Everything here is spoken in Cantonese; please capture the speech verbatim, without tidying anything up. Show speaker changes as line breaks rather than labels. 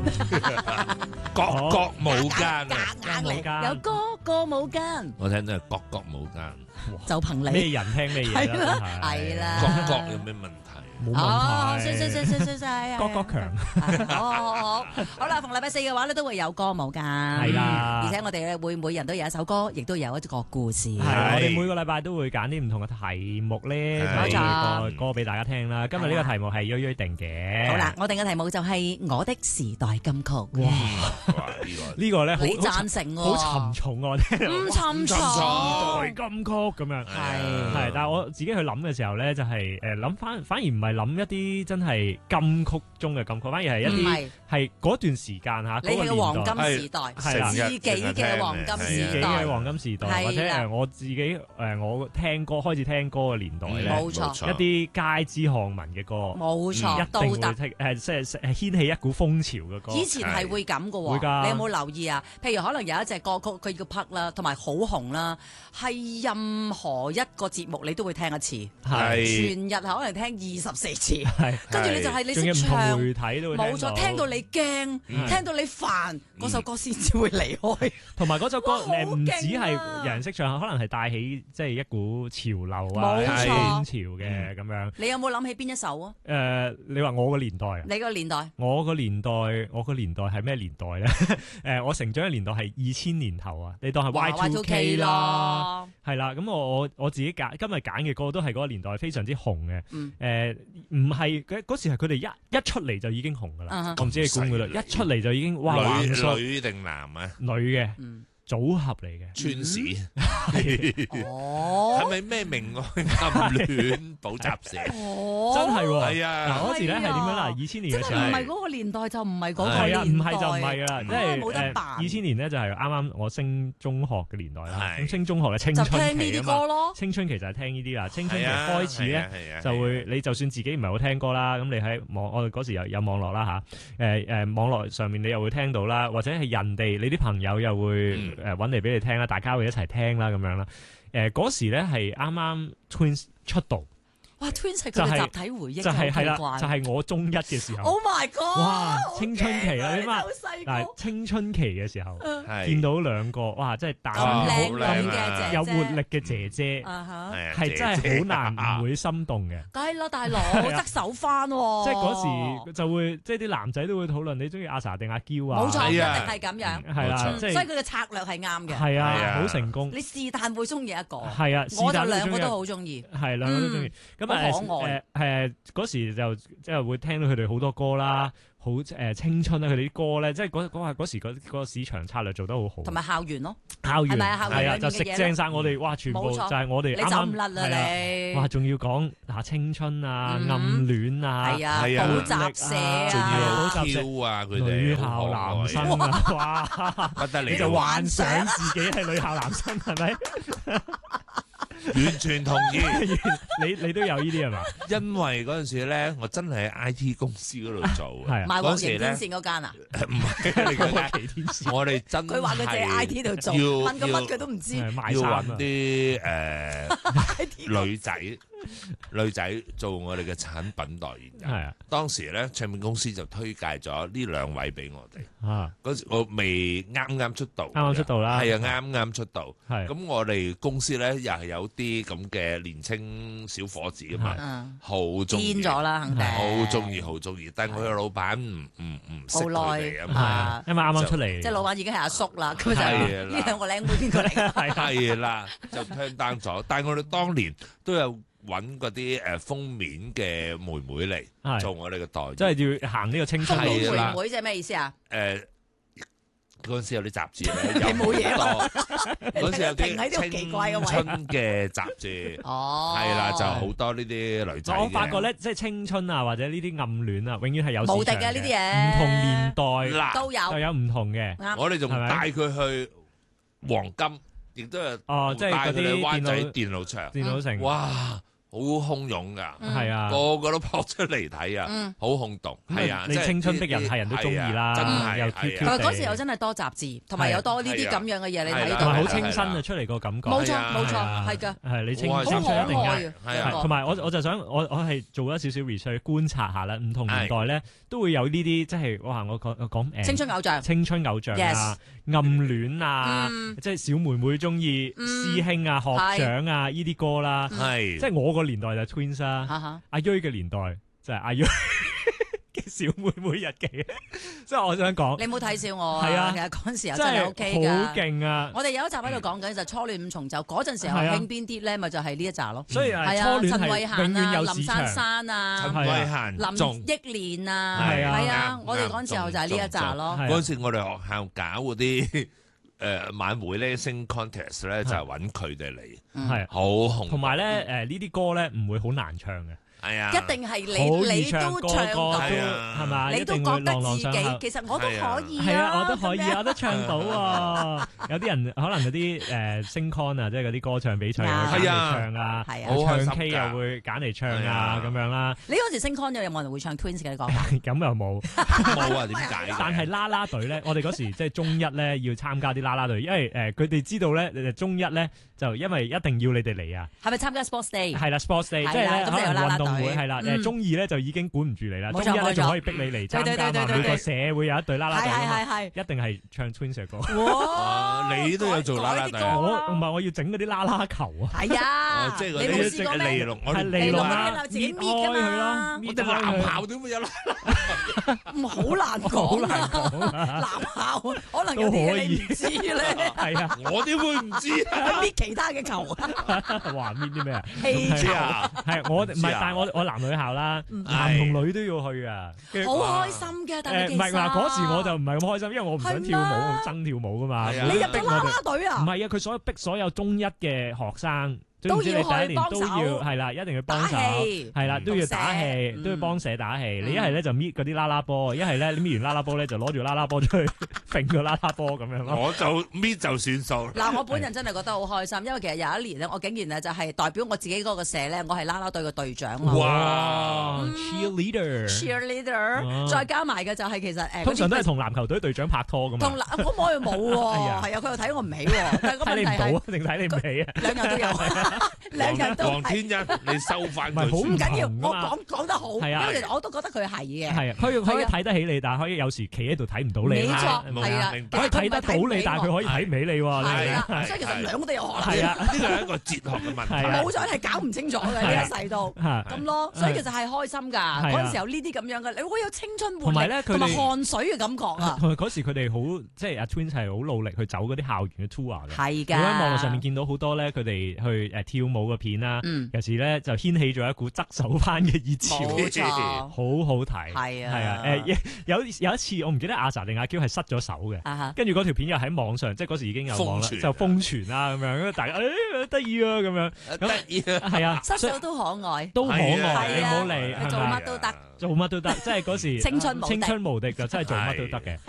各各舞間啊，
夾硬嚟，有個個舞間，
我聽到係各各舞間，
就憑你
咩人聽咩嘢
係啦，
啦，
係啦，
各各有咩問題？
冇
哦，
問題。
衰衰衰衰衰衰，
各各強
好好好，好啦，逢禮拜四嘅話咧都會有歌舞間，
係啦
而且我哋咧會每人都有一首歌，亦都有一個故事，
係，我哋每個禮拜都會揀啲唔同嘅題目咧，
係
就
冇
個歌俾大家聽啦。今日呢個題目係鋥鋥定嘅。
好啦，我哋嘅題目就係我的時代金曲，
哇！
哇！呢個
呢個咧好
你贊成喎？
好沉重啊！我聽到
唔沉重，
時代金曲咁樣。
係
係，但係我自己去諗嘅時候咧，就係誒諗翻，反而唔係諗一啲真係金曲中嘅金曲，反而係一啲
唔係
係嗰段時間嚇，
你嘅黃金時代，
係啦
自己嘅黃金
自
時代
己嘅。黃金時代，
係啦
或者誒我自己誒我聽歌開始聽歌嘅年代咧，
冇錯
一啲街知巷聞嘅歌，
冇錯，
一定會
都得。
聽誒，即係係掀起一股風潮嘅歌。
以前係會咁嘅喎，
會㗎
你有冇留意啊？譬如可能有一隻歌曲佢叫拍啦，同埋好紅啦，係任何一個節目你都會聽一次，
係
全日可能聽二十四次，
係，
跟住你就係你
仲有唔同
識唱。
媒體都會
冇錯，聽到你驚，聽到你煩，嗰首歌先至會離開。
同埋嗰首歌
哇好
誒唔止
勁
係
啊
有人識唱，可能係帶起即係一股潮流啊、
冇
風
錯
潮嘅咁樣。
你有冇諗起邊一首啊？
誒，你話我個年代啊？
你個年代
我個年代，我個年代係咩年代咧？誒，我成長嘅年代係二千年頭啊！你當係 Y two K 啦，係啦。咁我我我自己揀今日揀嘅歌都係嗰個年代非常之紅嘅。
嗯
誒，唔係嗰嗰時係佢哋一一出嚟就已經紅噶啦
嗯哼。
我唔知你估唔估到，
咁犀利
一出嚟就已經哇橫
女
掃
女定男啊？
女嘅
嗯
組合嚟嘅。
川市
哦
係咪咩明愛暗戀補習社？
哦，
真係喎！
係啊
嗱嗰時咧係點樣啦？
係啊
二千年
真係
嘅時候
唔係嗰個年代就唔係嗰個
係啊，唔
年代，
係就唔係噶啦，即係
冇得扮
二千年咧就係啱啱我升中學嘅年代啦。
係
咁升中學嘅青
就
春
聽呢
期啊嘛，
啲歌咯。
青春期就係聽呢啲啦。青春期
係啊
開始咧。
係啊
就會你就算自己唔係好聽歌啦，咁你喺網我哋嗰時有有網絡啦吓，誒誒網絡上面你又會聽到啦，或者係人哋你啲朋友又會誒揾嚟俾你聽啦，大家會一齊聽啦咁樣啦。誒嗰時咧係啱啱 Twins 出道，
哇！Twins 係
就係
佢嘅集體回憶，
就係係啦，
好奇怪
就係我中一嘅時候。
Oh my god！
哇青春期啊
好
你諗下
好細
嗱
個，
青春期嘅時候，
係
見到兩個哇，真係大
咁
啊
靚女
好靚
嘅
啊
姐姐，
有活力嘅姐姐，
啊哈，
係啊
係真係好難唔
會
會心動嘅。
梗係啦，大佬
係啊
側手翻喎，
即係嗰時就會，即係啲男仔都會討論你中意阿 sa 定阿嬌啊。
冇錯，一定
係啊
係咁樣，
係啦，
冇錯
嗯
即係
所以佢嘅策略係啱嘅。
係
係
啊，
啊
好成功。
你是但會中意一個，
係啊，
我就兩個都
是但中意
好中意。
係兩個都中意。咁啊
好可愛
誒誒嗰時就即係會聽到佢哋好多歌啦，好誒青春啊！佢哋啲歌咧，即係嗰嗰下嗰時嗰嗰個市場策略做得好好。
同埋校園咯，
校園
係咪啊校園
係啊，
裏面
就食
嘅嘢
正晒我哋哇！全部
冇錯
就係我哋
你
啱啱
就唔甩啦
係啊
你。
哇！仲要講嗱青春啊、
嗯
暗戀啊，
係啊，
係啊
補習社
仲要
啊
好，挑啊！佢哋
女校
好可愛
男生啊，哇！
不得了，
你就幻想自己係女校男生係咪？
完全同意。
你你都有呢啲係嘛？
因為嗰陣時咧，我真係喺 I T 公司嗰度做嘅。
係啊，
賣
嗰時咧
黃營天線嗰間啊，
唔係你嗰間
奇天使
我哋真
佢話佢哋喺 I T 度做，
要
問個乜
要
佢都唔知。
係賣
要
衫啊
揾啲誒
I T
女仔女仔做我哋嘅產品代言人。
係啊
當時咧，唱片公司就推介咗呢兩位俾我哋。
啊，
嗰時我未啱啱出道，
啱啱出道啦
係啊，啱啱出道。
係
咁我哋公司咧又係有啲咁嘅年青小伙子啊嘛，
嗯，
好中意
癲咗啦，肯定。
好中意，好中意。但係我嘅老闆唔唔唔識佢哋啊
好耐
嘛，
係，因為啱啱出嚟，
即係老闆已經係阿叔啦，咁就
係啦
呢兩個靚妹邊個嚟？
係啊
係啦，就 turn down 咗。但係我哋當年都有揾嗰啲誒封面嘅妹妹嚟
係
做我哋嘅代言。
即係要行呢個青春
風
路
係啦
妹妹即係咩意思啊？
誒嗰陣時有啲雜誌咧，
你冇嘢
咯。嗰陣時有
停喺啲好奇怪嘅
啲
位
青春嘅雜誌，
哦，
係啦，就好多呢啲女仔嘅。
我發覺咧，即係青春啊，或者呢啲暗戀啊，永遠係有
無敵
市場
嘅呢啲嘢，
唔同年代
嗱，
都有
就有唔同嘅。
啱。
我哋仲
係咪
帶佢去黃金，亦都係
哦即係
帶佢
嗰啲
去灣仔
電腦
電腦場。
電腦城，
哇！ 好洶湧㗎，
係啊，
個個都撲出嚟睇啊，
嗯
好轟動，係啊，即係
你青春的人係人都中意啦，
係啊真係
又
係啊
Q Q
同埋
地
嗰時又真係多雜誌，同埋有多呢啲咁樣嘅嘢你睇
係啊
到，
同埋好
係啊
清新啊，出嚟個感覺。
冇錯
係啊
冇錯，
係啊
係㗎，
係你青
好
青春一定
好可愛
係。
啊，
係啊
同埋我我就想我我係做咗少少 research 觀察下啦，唔同年代咧都會有呢啲即係哇我講我講誒
青春偶像，
青春偶像啊、暗戀啊，
嗯
即係小妹妹中意
嗯
師兄啊、學長啊呢啲歌啦。
係
即係我個年代就係 Twins 啦，
哈哈
阿瑞嘅年代就係阿瑞嘅小妹妹日記。即係我想講，
你冇睇笑我
係啊
啊，其實嗰陣時候
真係
真係 O K
好
㗎。
勁啊！
我哋有一集喺度講緊就初戀五重奏，嗰陣時候
係啊
興邊啲咧，咪就係呢一集咯。
所以誒
係啊，
初戀
陳慧嫻
係永遠
啊、
有市
林珊
場。
珊啊
陳。
係
慧
啊
嫻
林
仲
憶蓮啊，
係啊
係啊
啱，
我哋嗰陣時候就係呢一集咯。
係啊
嗰陣時我哋學校搞嗰啲誒晚會咧，sing contest 咧就係揾佢哋嚟，
係啊
好紅，
同埋咧誒呢啲歌咧唔會好難唱嘅。
係啊，
一定係
好
你你
易唱，個個
都唱
都
到，
係啊
係嘛？
你都
一定會
覺得
朗朗
自己
上口。
其實我都可以
係啊，我都可以啊，
咁樣
我都唱到喎。有啲人可能嗰啲誒星 con 啊，即係嗰啲歌唱比賽又會揀嚟唱啊，
係啊
好開心
唱 K
㗎
又會揀嚟唱啊
係啊
咁樣啦。
你嗰時星 con 有冇人會唱 Twins 嘅？你講下。
咁又冇，
冇啊，點解嘅？
但係啦啦隊咧，我哋嗰時即係中一咧要參加啲啦啦隊，因為誒佢哋知道咧，誒中一咧就因為一定要你哋嚟啊。
係咪參加 sports day？
係啦，sports day
係啦
即係咧
咁就有
可能
啦啦
運動會
隊
係啦，
嗯
誒中二咧就已經管唔住你啦，中一
冇錯冇錯
咧仲可以逼你嚟參
對對
加嘛，
對對對
每個社會有一隊啦啦
係
隊啊嘛，
係係係。
一定係唱 Twins 嘅歌。
哇！
你都有做啦啦隊啊
改改啲歌啦
我唔係我要整嗰啲啦啦球啊，
係啊
哦，即係嗰
你冇
啲
試過咩？
尼龍，我哋
係尼
龍啊
龍啊，
自己搣
搣開
㗎嘛
佢啦，搣
我哋男
開佢。
校點會有啦？
唔好難講啊！男校可能有啲嘢你唔知咧，
係啊，
我點會唔知啊？
搣其他嘅球啊，
話搣啲咩啊？
氣球
知啊？
係我哋唔係
知啊，
但係我我男女校啦，
嗯
男同女都要去啊。跟住
好開心嘅。但係其實
誒唔係話嗰時我就唔係咁開心，因為我唔想跳舞，
係咩
我憎跳舞噶嘛。
係啊
你入咗啦
逼我哋
啦隊啊
唔，係啊，佢所有逼所有中一嘅學生，總
都要
之你第一年都
去幫手
要係啦，一定要幫
打
手，
氣
係啦，都要打氣，
嗯
都要幫社打氣。
嗯
你一係咧就搣嗰啲啦啦波，一係咧你搣完啦啦波咧就攞住啦啦波出去揈個啦啦波咁樣咯。
我就搣就算數。
嗱，我本人真係覺得好開心，因為其實有一年咧，我竟然咧就係代表我自己嗰個社咧，我係啦啦隊嘅隊長啊
哇！
嗯
，cheerleader，
，cheerleader，
哇
再加埋嘅就係其實誒，
通常都係
嗰啲
同籃球隊隊長拍拖噶嘛
同。嗱，咁我又冇
哎呀
喎，係啊，佢又睇我唔起喎，但係個問題係
睇你唔到啊，定睇你唔起啊？
兩日都有，兩日都係。
黃天恩，你收翻
唔係好
佢先。
唔緊要，我
唔同啊嘛
講講得好，因
係啊
為其實我都覺得佢係嘅。
係啊，佢佢可以
係啊
睇得起你，但係可以有時企喺度睇唔到你
冇錯
啦。
冇
係啊
明白
可以睇得到你，但係佢可以睇唔起你喎。
係
你
啦，所以其實兩個都有可能。
係啊，
呢個係一個哲學嘅問題。
係啊
冇咗係搞唔清楚嘅呢
係啊
一世都
嚇
咁咯，所以其實係開心㗎。
啊
嗰陣時候呢啲咁樣嘅，你會有青春活
同埋
力同埋
咧佢哋
汗水嘅感覺啊。
同埋嗰時佢哋好，即係阿 Twins 係好努力去走嗰啲校園嘅 tour 嘅。
係㗎。
我喺網絡上面見到好多咧，佢哋去誒跳舞嘅片啦，
嗯，
有時咧就掀起咗一股側手班嘅熱潮，
冇錯，
好好睇。
係啊，
係啊，誒有有一次我唔記得阿 sa 定阿嬌係失咗手嘅。
啊哈，
跟住嗰條片又喺網上，即係嗰時已經有網啦，
瘋傳
就瘋傳啦咁樣，咁大家誒得意啊咁樣，
得意啊！
係啊，所以
失手都可愛，
都可愛，
係啊
你唔好嚟，
佢做
係咪
乜都得。
做乜都得，即係嗰時
青春無敵
青春無敵就真係做乜都得嘅。